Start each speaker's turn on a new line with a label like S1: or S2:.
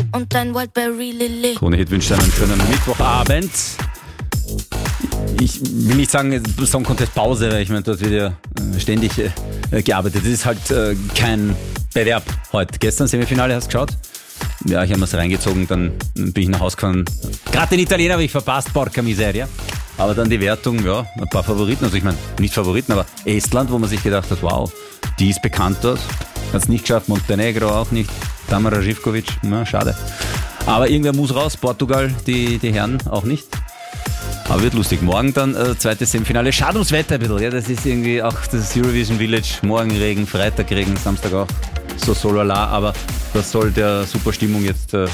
S1: und dein Wildberry Lily.
S2: Krone-Hit wünscht einen schönen Mittwochabend. Ich will nicht sagen Song Contest Pause, weil ich meine, dort wird ja ständig gearbeitet. Das ist halt kein Bewerb heute. Gestern Semifinale, hast du geschaut? Ja, ich habe mir es reingezogen, dann bin ich nach Hause gefahren. Gerade den Italiener habe ich verpasst, porca miseria. Aber dann die Wertung, ja, ein paar Favoriten. Also ich meine, nicht Favoriten, aber Estland, wo man sich gedacht hat, wow, die ist bekannt dort. Hat es nicht geschafft, Montenegro auch nicht. Tamara Živković, na, schade. Aber irgendwer muss raus, Portugal, die Herren auch nicht. Aber wird lustig. Morgen dann zweites Semifinale. Schade ums Wetter ein bisschen. Ja, das ist irgendwie auch das Eurovision Village. Morgen Regen, Freitag Regen, Samstag auch so lala. Aber das soll der super Stimmung jetzt